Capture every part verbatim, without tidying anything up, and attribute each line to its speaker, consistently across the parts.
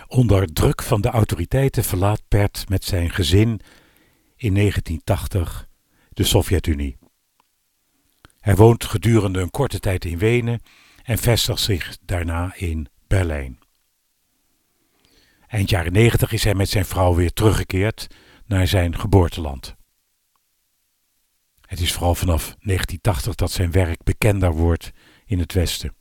Speaker 1: Onder druk van de autoriteiten verlaat Pärt met zijn gezin in negentien tachtig de Sovjet-Unie. Hij woont gedurende een korte tijd in Wenen en vestigt zich daarna in Berlijn. Eind jaren negentig is hij met zijn vrouw weer teruggekeerd naar zijn geboorteland. Het is vooral vanaf negentien tachtig dat zijn werk bekender wordt in het Westen.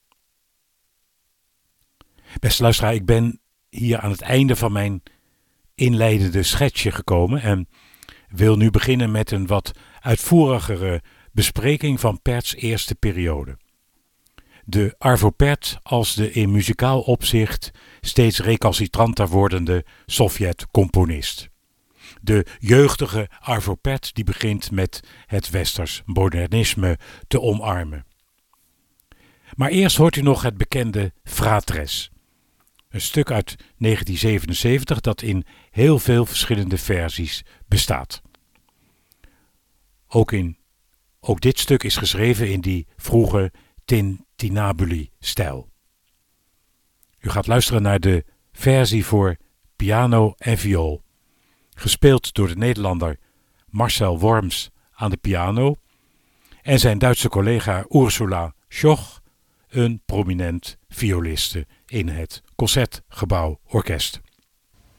Speaker 1: Beste luisteraar, ik ben hier aan het einde van mijn inleidende schetsje gekomen en wil nu beginnen met een wat uitvoerigere bespreking van Pärt's eerste periode. De Arvo Pärt als de in muzikaal opzicht steeds recalcitranter wordende Sovjet-componist. De jeugdige Arvo Pärt die begint met het westers modernisme te omarmen. Maar eerst hoort u nog het bekende Fratres. Een stuk uit negentien zevenenzeventig dat in heel veel verschillende versies bestaat. Ook, in, ook dit stuk is geschreven in die vroege Tintinnabuli-stijl. U gaat luisteren naar de versie voor piano en viool, gespeeld door de Nederlander Marcel Worms aan de piano en zijn Duitse collega Ursula Schoch, een prominent violiste in het Concertgebouworkest.